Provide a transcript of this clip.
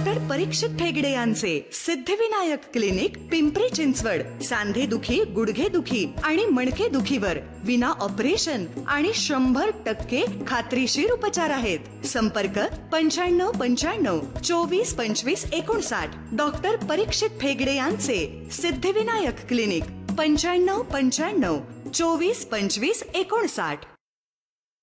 Doctor परीक्षित ठेगडे यांचे Siddhivinayak clinic, Pimpri Chinchwad. सांधे दुखी, गुडघे दुखी आणि मणके दुखीवर विना ऑपरेशन आणि 100% खात्रीशीर उपचार आहेत. संपर्क 9595 24 25 59. डॉक्टर परीक्षित ठेगडे यांचे सिद्धिविनायक क्लिनिक, 9595 24 25 59.